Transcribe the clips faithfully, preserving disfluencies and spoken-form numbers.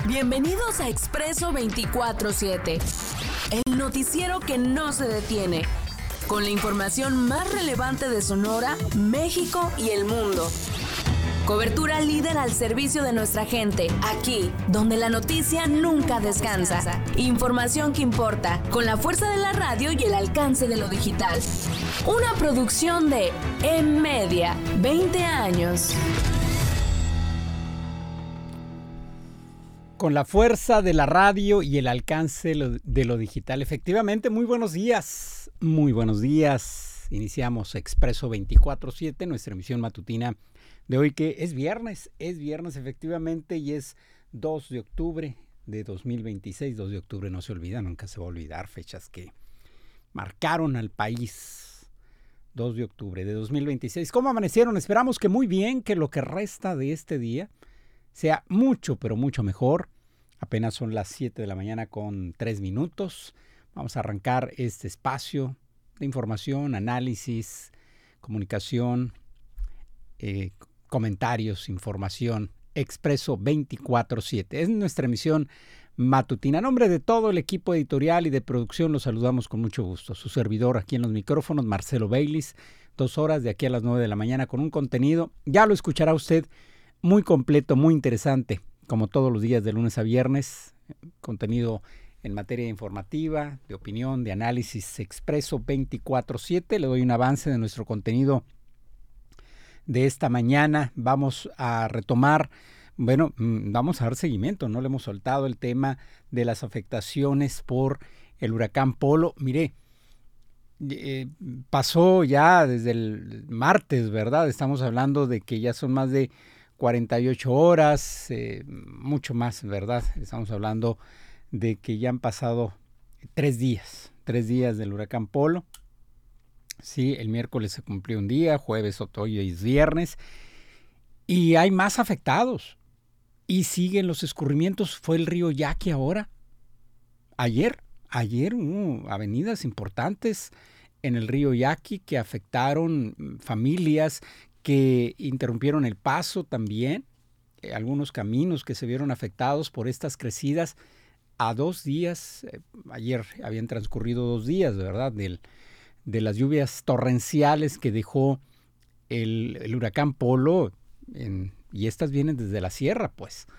Bienvenidos a Expreso veinticuatro siete, el noticiero que no se detiene, con la información más relevante de Sonora, México y el mundo. Cobertura líder al servicio de nuestra gente, aquí, donde la noticia nunca descansa. Información que importa, con la fuerza de la radio y el alcance de lo digital. Una producción de En Media, veinte años. Con la fuerza de la radio y el alcance de lo digital. Efectivamente, muy buenos días. Muy buenos días. Iniciamos Expreso veinticuatro siete, nuestra emisión matutina de hoy, que es viernes. Es viernes, efectivamente, y es dos de octubre de dos mil veintiséis. dos de octubre no se olvida, nunca se va a olvidar. Fechas que marcaron al país. dos de octubre de dos mil veintiséis. ¿Cómo amanecieron? Esperamos que muy bien, que lo que resta de este día sea mucho, pero mucho mejor. Apenas son las siete de la mañana con tres minutos. Vamos a arrancar este espacio de información, análisis, comunicación, eh, comentarios, información. Expreso veinticuatro siete. Es nuestra emisión matutina. A nombre de todo el equipo editorial y de producción, los saludamos con mucho gusto. Su servidor aquí en los micrófonos, Marcelo Baylis. Dos horas de aquí a las nueve de la mañana con un contenido. Ya lo escuchará usted. Muy completo, muy interesante, como todos los días de lunes a viernes, contenido en materia informativa, de opinión, de análisis. Expreso veinticuatro siete. Le doy un avance de nuestro contenido de esta mañana. Vamos a retomar, bueno, vamos a dar seguimiento, no le hemos soltado el tema de las afectaciones por el huracán Polo. Mire, eh, pasó ya desde el martes, ¿verdad? Estamos hablando de que ya son más de cuarenta y ocho horas, eh, mucho más, ¿verdad? Estamos hablando de que ya han pasado tres días, tres días del huracán Polo. Sí, el miércoles se cumplió un día, jueves, otro, hoy es viernes, y hay más afectados. Y siguen los escurrimientos. Fue el río Yaqui ahora. Ayer, ayer hubo avenidas importantes en el río Yaqui que afectaron familias, que interrumpieron el paso también, eh, algunos caminos que se vieron afectados por estas crecidas a dos días, eh, ayer habían transcurrido dos días, ¿verdad?, Del, de las lluvias torrenciales que dejó el, el huracán Polo, en, y estas vienen desde la sierra, pues.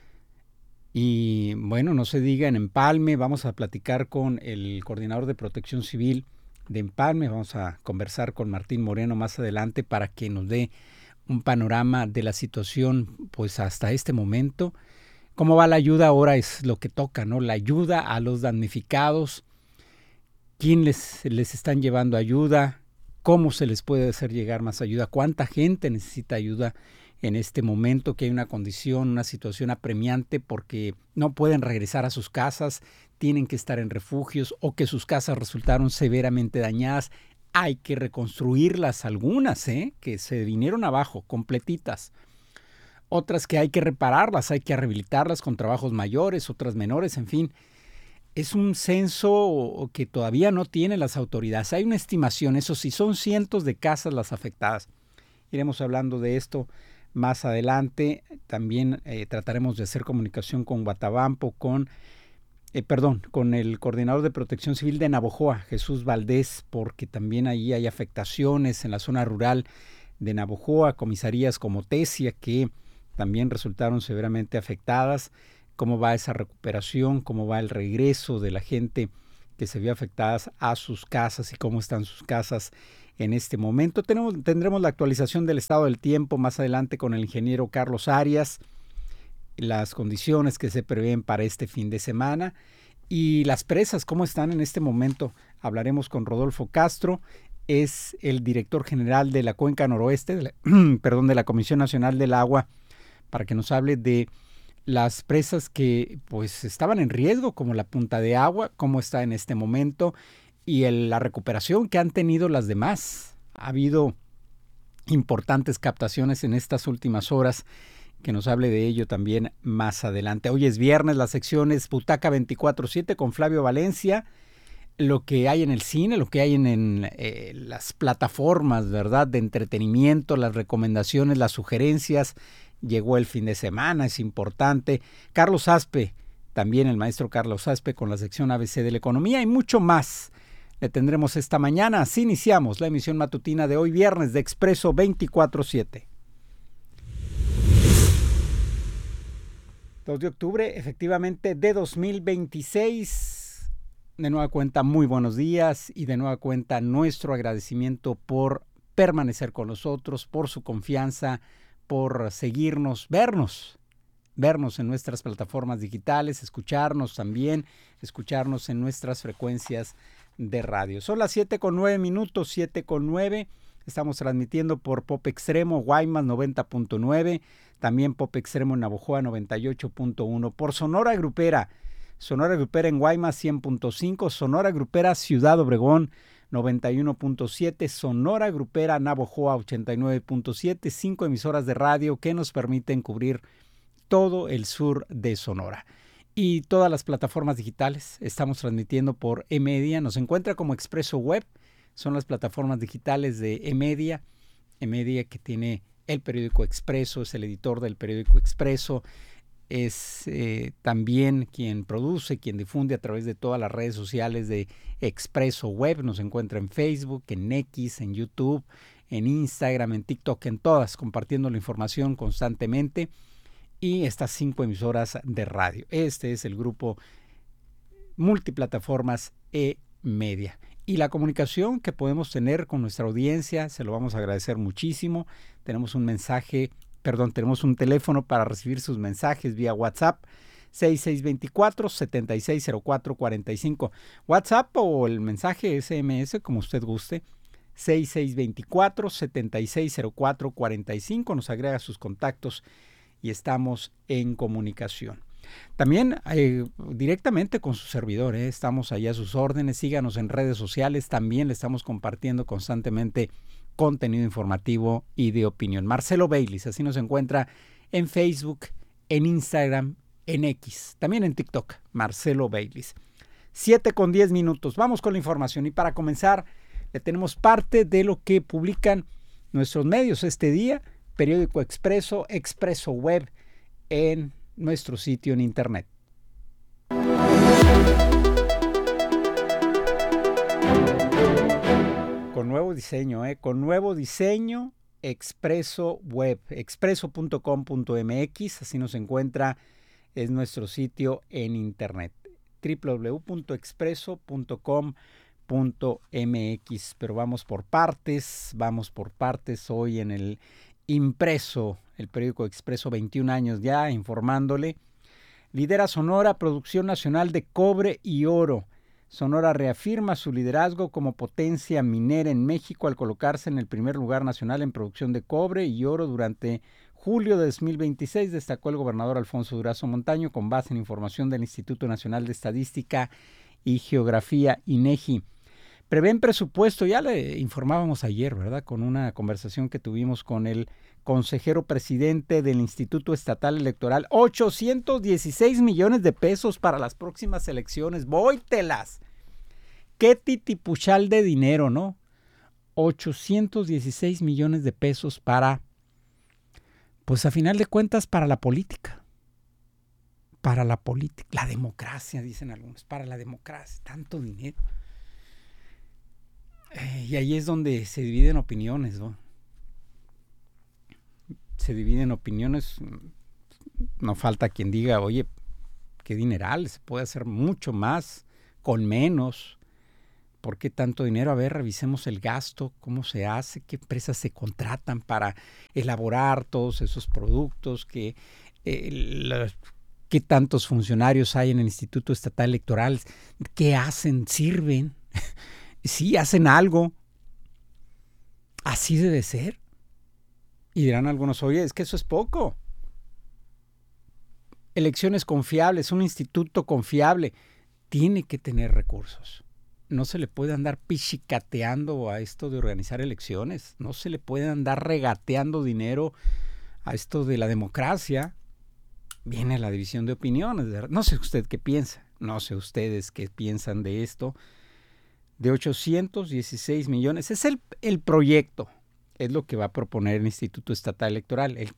Y bueno, no se diga en Empalme. Vamos a platicar con el coordinador de Protección Civil de Empalme. Vamos a conversar con Martín Moreno más adelante para que nos dé un panorama de la situación, pues hasta este momento. ¿Cómo va la ayuda? Ahora es lo que toca, ¿no? La ayuda a los damnificados. ¿Quién les, les están llevando ayuda? ¿Cómo se les puede hacer llegar más ayuda? ¿Cuánta gente necesita ayuda en este momento, que hay una condición, una situación apremiante porque no pueden regresar a sus casas, tienen que estar en refugios, o que sus casas resultaron severamente dañadas? Hay que reconstruirlas, algunas, ¿eh? que se vinieron abajo, completitas. Otras que hay que repararlas, hay que rehabilitarlas con trabajos mayores, otras menores, en fin. Es un censo que todavía no tienen las autoridades. Hay una estimación, eso sí, son cientos de casas las afectadas. Iremos hablando de esto más adelante. También eh, trataremos de hacer comunicación con Guatabampo, con, eh, perdón, con el coordinador de Protección Civil de Navojoa, Jesús Valdés, porque también ahí hay afectaciones en la zona rural de Navojoa, comisarías como Tesia, que también resultaron severamente afectadas. ¿Cómo va esa recuperación? ¿Cómo va el regreso de la gente que se vio afectadas a sus casas y cómo están sus casas en este momento? Tenemos, tendremos la actualización del estado del tiempo más adelante con el ingeniero Carlos Arias, las condiciones que se prevén para este fin de semana y las presas, cómo están en este momento. Hablaremos con Rodolfo Castro, es el director general de la Cuenca Noroeste, de la, perdón, de la Comisión Nacional del Agua, para que nos hable de las presas que pues estaban en riesgo, como la Punta de Agua, cómo está en este momento, y el, la recuperación que han tenido las demás. Ha habido importantes captaciones en estas últimas horas, que nos hable de ello también más adelante. Hoy es viernes, la sección es Butaca veinticuatro siete con Flavio Valencia, lo que hay en el cine, lo que hay en, en eh, las plataformas, ¿verdad?, de entretenimiento, las recomendaciones, las sugerencias llegó el fin de semana, es importante. Carlos Aspe, también el maestro Carlos Aspe con la sección A B C de la economía y mucho más. Le tendremos esta mañana. Así iniciamos la emisión matutina de hoy viernes de Expreso veinticuatro siete. dos de octubre, efectivamente, de dos mil veintiséis. De nueva cuenta, muy buenos días y de nueva cuenta nuestro agradecimiento por permanecer con nosotros, por su confianza, por seguirnos, vernos, vernos en nuestras plataformas digitales, escucharnos también, escucharnos en nuestras frecuencias de radio. Son las siete con nueve minutos, siete con nueve. Estamos transmitiendo por Pop Extremo, Guaymas noventa punto nueve, también Pop Extremo en Navojoa noventa y ocho punto uno, por Sonora Grupera, Sonora Grupera en Guaymas cien punto cinco, Sonora Grupera Ciudad Obregón noventa y uno punto siete, Sonora Grupera Navojoa ochenta y nueve punto siete, cinco emisoras de radio que nos permiten cubrir todo el sur de Sonora. Y todas las plataformas digitales, estamos transmitiendo por eMedia, nos encuentra como Expreso Web, son las plataformas digitales de eMedia, eMedia que tiene el periódico Expreso, es el editor del periódico Expreso, es eh, también quien produce, quien difunde a través de todas las redes sociales de Expreso Web, nos encuentra en Facebook, en X, en YouTube, en Instagram, en TikTok, en todas, compartiendo la información constantemente. Y estas cinco emisoras de radio. Este es el grupo Multiplataformas eMedia. Y la comunicación que podemos tener con nuestra audiencia, se lo vamos a agradecer muchísimo. Tenemos un mensaje, perdón, tenemos un teléfono para recibir sus mensajes vía WhatsApp, seis seis dos cuatro, siete seis cero cuatro cuatro cinco. WhatsApp o el mensaje S M S, como usted guste, seis seis dos cuatro, siete seis cero cuatro cuatro cinco. Nos agrega sus contactos y estamos en comunicación. También eh, directamente con su servidor, eh, estamos allá a sus órdenes, síganos en redes sociales, también le estamos compartiendo constantemente contenido informativo y de opinión. Marcelo Baylis, así nos encuentra en Facebook, en Instagram, en X, también en TikTok, Marcelo Baylis. siete con diez minutos, vamos con la información y para comenzar le tenemos parte de lo que publican nuestros medios este día. Periódico Expreso, Expreso Web en nuestro sitio en internet. Con nuevo diseño, ¿eh? Con nuevo diseño, Expreso Web, expreso punto com punto m x, así nos encuentra, es nuestro sitio en internet, doble u doble u doble u punto expreso punto com punto m x. Pero vamos por partes, vamos por partes hoy en el impreso, el periódico Expreso, veintiún años ya, informándole. Lidera Sonora producción nacional de cobre y oro. Sonora reafirma su liderazgo como potencia minera en México al colocarse en el primer lugar nacional en producción de cobre y oro durante julio de dos mil veintiséis, destacó el gobernador Alfonso Durazo Montaño con base en información del Instituto Nacional de Estadística y Geografía, INEGI. Prevén presupuesto, ya le informábamos ayer, ¿verdad? Con una conversación que tuvimos con el consejero presidente del Instituto Estatal Electoral, ochocientos dieciséis millones de pesos para las próximas elecciones. ¡Vóytelas! ¡Qué titipuchal de dinero!, ¿no? ochocientos dieciséis millones de pesos para, pues a final de cuentas, para la política. Para la política. La democracia, dicen algunos. Para la democracia. Tanto dinero. Eh, y ahí es donde se dividen opiniones, ¿no? Se dividen opiniones. No falta quien diga, oye, qué dineral, se puede hacer mucho más con menos. ¿Por qué tanto dinero? A ver, revisemos el gasto, cómo se hace, qué empresas se contratan para elaborar todos esos productos, qué, eh, la, qué tantos funcionarios hay en el Instituto Estatal Electoral, qué hacen, sirven. Sí, hacen algo. Así debe ser. Y dirán algunos, oye, es que eso es poco. Elecciones confiables, un instituto confiable, tiene que tener recursos. No se le puede andar pichicateando a esto de organizar elecciones. No se le puede andar regateando dinero a esto de la democracia. Viene la división de opiniones. No sé usted qué piensa. No sé ustedes qué piensan de esto. De ochocientos dieciséis millones. Es el, el proyecto. Es lo que va a proponer el Instituto Estatal Electoral. El que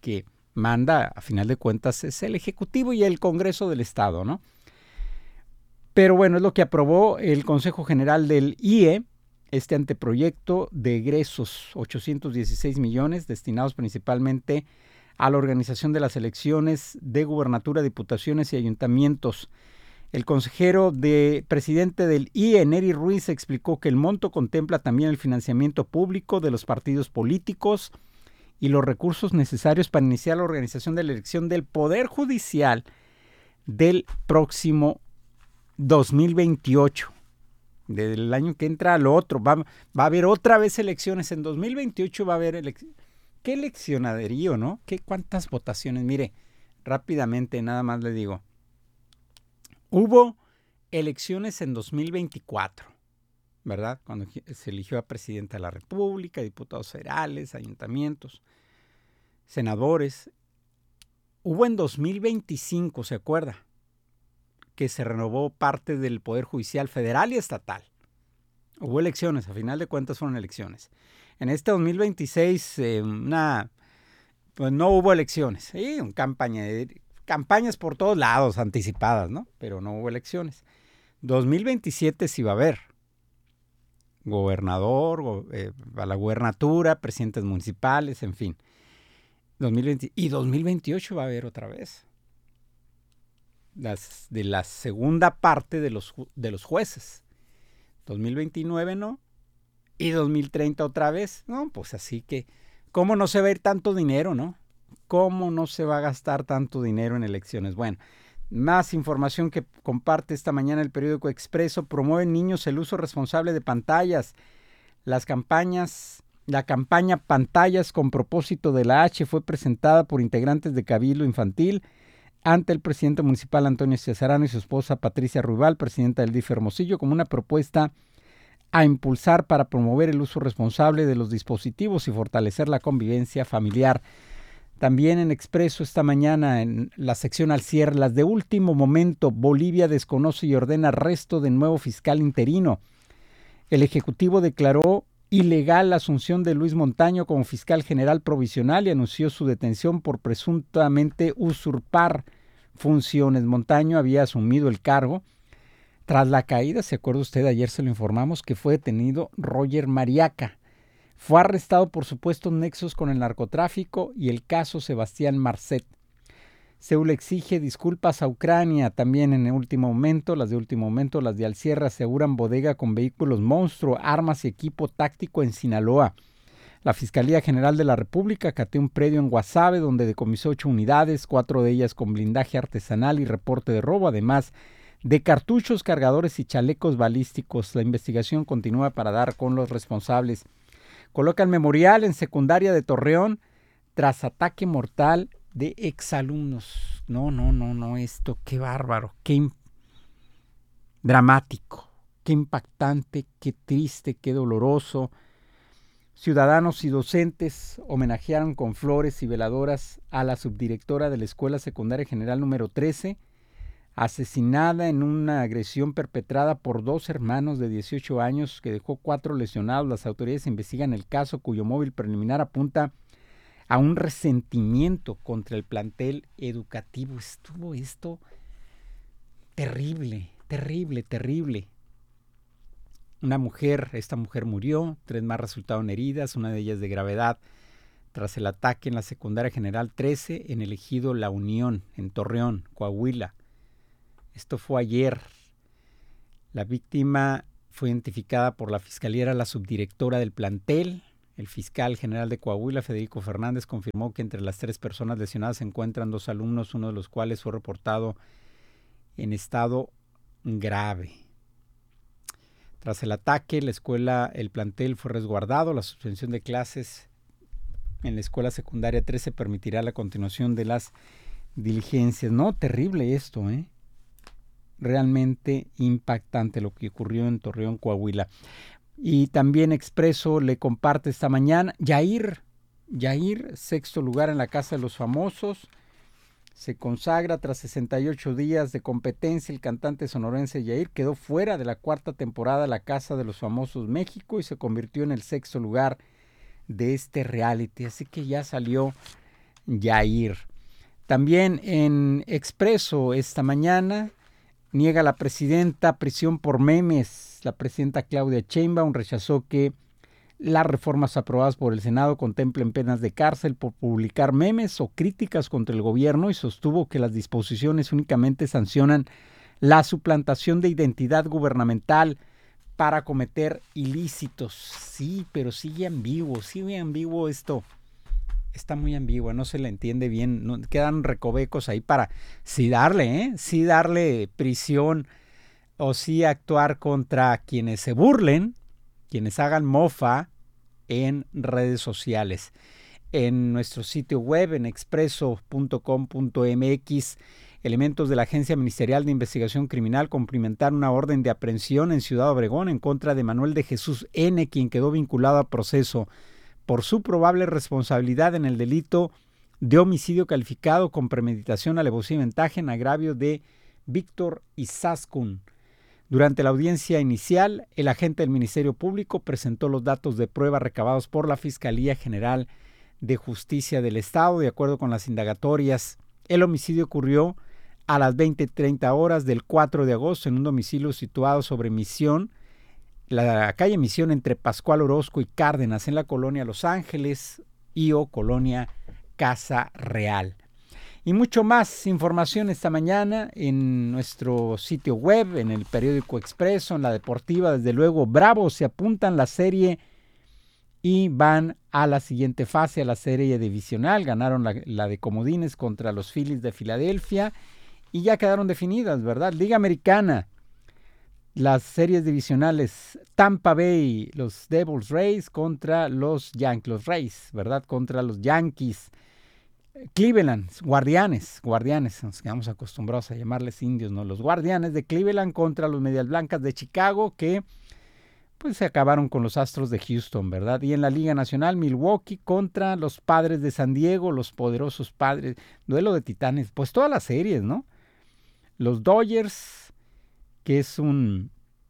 manda, a final de cuentas, es el Ejecutivo y el Congreso del Estado, ¿no? Pero bueno, es lo que aprobó el Consejo General del I E, este anteproyecto de egresos, ochocientos dieciséis millones destinados principalmente a la organización de las elecciones de gubernatura, diputaciones y ayuntamientos. El consejero de presidente del I E, Neri Ruiz, explicó que el monto contempla también el financiamiento público de los partidos políticos y los recursos necesarios para iniciar la organización de la elección del Poder Judicial del próximo dos mil veintiocho. Del año que entra al otro. Va, va a haber otra vez elecciones. En dos mil veintiocho va a haber elecciones. ¿Qué eleccionaderío, no? ¿Qué, ¿Cuántas votaciones? Mire, rápidamente nada más le digo. Hubo elecciones en dos mil veinticuatro, ¿verdad? Cuando se eligió a presidente de la República, diputados federales, ayuntamientos, senadores. Hubo en dos mil veinticinco, ¿se acuerda? Que se renovó parte del Poder Judicial federal y estatal. Hubo elecciones, a final de cuentas fueron elecciones. En este dos mil veintiséis, eh, una, pues no hubo elecciones. Sí, un campaña, campañas por todos lados, anticipadas, ¿no? Pero no hubo elecciones. dos mil veintisiete sí va a haber. Gobernador, go, eh, a la gubernatura, presidentes municipales, en fin. dos mil veinte, y dos mil veintiocho va a haber otra vez. Las, de la segunda parte de los, de los jueces. dos mil veintinueve no. Y dos mil treinta otra vez. No, pues así que, ¿cómo no se va a ir tanto dinero, no? ¿Cómo no se va a gastar tanto dinero en elecciones? Bueno, más información que comparte esta mañana el periódico Expreso. Promueven niños el uso responsable de pantallas. Las campañas, la campaña Pantallas con propósito de la H fue presentada por integrantes de Cabildo Infantil ante el presidente municipal Antonio Cesarano y su esposa Patricia Ruibal, presidenta del D I F Hermosillo, como una propuesta a impulsar para promover el uso responsable de los dispositivos y fortalecer la convivencia familiar. También en Expreso esta mañana, en la sección al cierre, las de último momento, Bolivia desconoce y ordena arresto de nuevo fiscal interino. El Ejecutivo declaró ilegal la asunción de Luis Montaño como fiscal general provisional y anunció su detención por presuntamente usurpar funciones. Montaño había asumido el cargo tras la caída, ¿se acuerda usted? Ayer se lo informamos que fue detenido Roger Mariaca. Fue arrestado por supuestos nexos con el narcotráfico y el caso Sebastián Marcet. Seúl exige disculpas a Ucrania. También en el último momento, las de último momento, las de al cierre aseguran bodega con vehículos monstruo, armas y equipo táctico en Sinaloa. La Fiscalía General de la República cateó un predio en Guasave donde decomisó ocho unidades, cuatro de ellas con blindaje artesanal y reporte de robo, además de cartuchos, cargadores y chalecos balísticos. La investigación continúa para dar con los responsables. Colocan memorial en secundaria de Torreón tras ataque mortal de exalumnos. No, no, no, no, esto, qué bárbaro, qué im- dramático, qué impactante, qué triste, qué doloroso. Ciudadanos y docentes homenajearon con flores y veladoras a la subdirectora de la Escuela Secundaria General número trece, asesinada en una agresión perpetrada por dos hermanos de dieciocho años que dejó cuatro lesionados. Las autoridades investigan el caso, cuyo móvil preliminar apunta a un resentimiento contra el plantel educativo. Estuvo esto terrible, terrible, terrible. Una mujer, esta mujer murió, tres más resultaron heridas, una de ellas de gravedad, tras el ataque en la Secundaria General trece en el ejido La Unión, en Torreón, Coahuila. Esto fue ayer. La víctima fue identificada por la Fiscalía, era la subdirectora del plantel. El fiscal general de Coahuila, Federico Fernández, confirmó que entre las tres personas lesionadas se encuentran dos alumnos, uno de los cuales fue reportado en estado grave. Tras el ataque, la escuela, el plantel fue resguardado. La suspensión de clases en la escuela secundaria trece permitirá la continuación de las diligencias. No, terrible esto, ¿eh? Realmente impactante lo que ocurrió en Torreón, Coahuila. Y también Expreso le comparte esta mañana, Yair, Yair, sexto lugar en la Casa de los Famosos, se consagra tras sesenta y ocho días de competencia. El cantante sonorense Yair quedó fuera de la cuarta temporada La Casa de los Famosos México y se convirtió en el sexto lugar de este reality. Así que ya salió Yair. También en Expreso esta mañana, niega la presidenta prisión por memes. La presidenta Claudia Sheinbaum rechazó que las reformas aprobadas por el Senado contemplen penas de cárcel por publicar memes o críticas contra el gobierno y sostuvo que las disposiciones únicamente sancionan la suplantación de identidad gubernamental para cometer ilícitos. Sí, pero sigue ambiguo, sigue ambiguo esto. Está muy ambigua, no se le entiende bien, no, quedan recovecos ahí para sí darle, ¿eh? sí darle prisión o sí actuar contra quienes se burlen, quienes hagan mofa en redes sociales. En nuestro sitio web, en expreso punto com punto m x, elementos de la Agencia Ministerial de Investigación Criminal cumplimentaron una orden de aprehensión en Ciudad Obregón en contra de Manuel de Jesús N., quien quedó vinculado a proceso por su probable responsabilidad en el delito de homicidio calificado con premeditación, alevosía y ventaja en agravio de Víctor Izaskun. Durante la audiencia inicial, el agente del Ministerio Público presentó los datos de prueba recabados por la Fiscalía General de Justicia del Estado. De acuerdo con las indagatorias, el homicidio ocurrió a las veinte treinta horas del cuatro de agosto en un domicilio situado sobre Misión, la calle Misión entre Pascual Orozco y Cárdenas, en la colonia Los Ángeles y o colonia Casa Real. Y mucho más información esta mañana en nuestro sitio web, en el periódico Expreso, en la deportiva. Desde luego, Bravos se apuntan la serie y van a la siguiente fase, a la serie divisional. Ganaron la, la de comodines contra los Phillies de Filadelfia y ya quedaron definidas, ¿verdad? Liga Americana. Las series divisionales, Tampa Bay, los Devils Rays contra los Yankees, los Rays, ¿verdad? Contra los Yankees. Cleveland, Guardianes, Guardianes, nos quedamos acostumbrados a llamarles indios, ¿no? Los Guardianes de Cleveland contra los Medias Blancas de Chicago, que pues se acabaron con los Astros de Houston, ¿verdad? Y en la Liga Nacional, Milwaukee contra los Padres de San Diego, los poderosos Padres, duelo de titanes, pues todas las series, ¿no? Los Dodgers, que es un,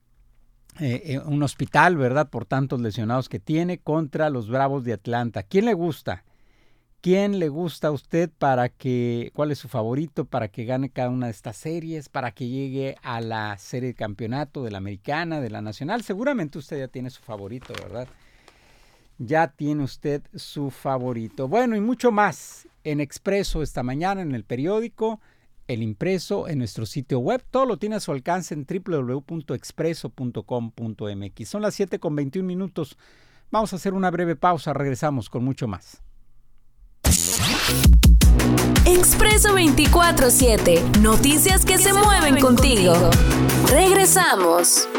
eh, un hospital, ¿verdad? Por tantos lesionados que tiene, contra los Bravos de Atlanta. ¿Quién le gusta? ¿Quién le gusta a usted para que, cuál es su favorito para que gane cada una de estas series, para que llegue a la serie de campeonato de la Americana, de la Nacional? Seguramente usted ya tiene su favorito, ¿verdad? Ya tiene usted su favorito. Bueno, y mucho más en Expreso esta mañana, en el periódico, el impreso, en nuestro sitio web. Todo lo tiene a su alcance en doble u doble u doble u punto expreso punto com punto m x. Son las siete con veintiún minutos. Vamos a hacer una breve pausa. Regresamos con mucho más. Expreso veinticuatro siete. Noticias que, que se, se mueven, mueven contigo. contigo. Regresamos.